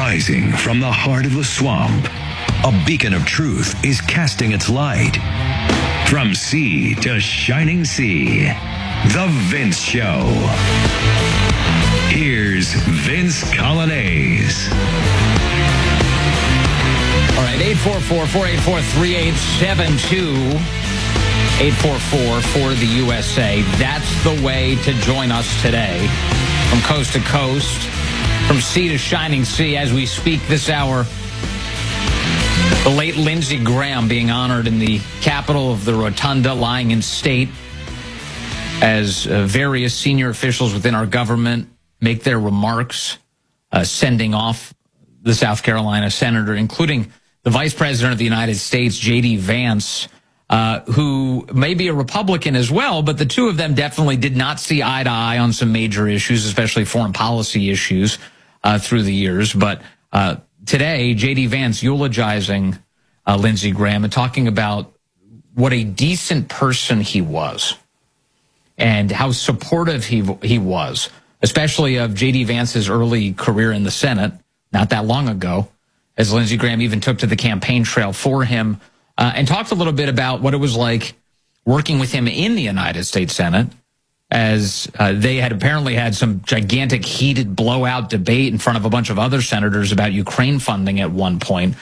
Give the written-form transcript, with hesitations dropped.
Rising from the heart of the swamp, a beacon of truth is casting its light. From sea to shining sea, The Vince Show. Here's Vince Coglianese. All right, 844-484-3872. 844 for the USA. That's the way to join us today. From coast to coast, from sea to shining sea. As we speak this hour, the late Lindsey Graham being honored in the Capitol of the Rotunda, lying in state, as various senior officials within our government make their remarks, sending off the South Carolina senator, including the Vice President of the United States, J.D. Vance, who may be a Republican as well, but the two of them definitely did not see eye to eye on some major issues, especially foreign policy issues through the years. But today, J.D. Vance eulogizing Lindsey Graham and talking about what a decent person he was and how supportive he was, especially of J.D. Vance's early career in the Senate, not that long ago, as Lindsey Graham even took to the campaign trail for him, and talked a little bit about what it was like working with him in the United States Senate, as they had apparently had some gigantic heated blowout debate in front of a bunch of other senators about Ukraine funding at one point.